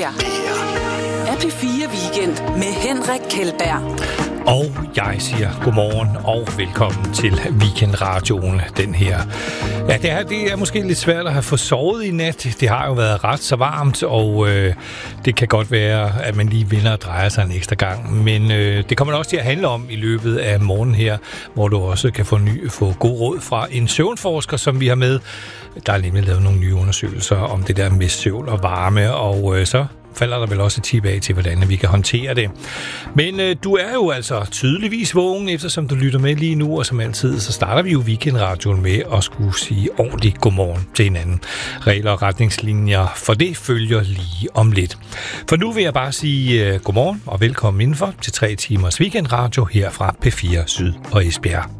her er P4 Weekend med Henrik Kjeldberg. Og jeg siger godmorgen og velkommen til Weekendradioen, den her. Ja, det er måske lidt svært at have fået sovet i nat. Det har jo været ret så varmt, og det kan godt være, at man lige vinder og drejer sig en ekstra gang. Men det kommer også til at handle om i løbet af morgenen her, hvor du også kan få god råd fra en søvnforsker, som vi har med. Der er nemlig lavet nogle nye undersøgelser om det der med søvn og varme, og så falder der vel også et tip af til, hvordan vi kan håndtere det. Men du er jo altså tydeligvis vågen, eftersom du lytter med lige nu, og som altid, så starter vi jo Weekendradioen med at skulle sige ordentligt godmorgen til hinanden. Regler og retningslinjer for det følger lige om lidt. For nu vil jeg bare sige godmorgen og velkommen indenfor til 3 timers Weekendradio her fra P4 Syd og Esbjerg.